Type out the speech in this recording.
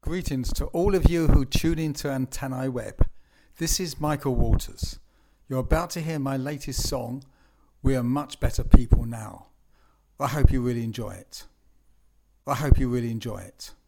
Greetings to all of you who tune into Antennae Web. This is Michael Walters. You're about to hear my latest song, We Are Much Better People Now. I hope you really enjoy it.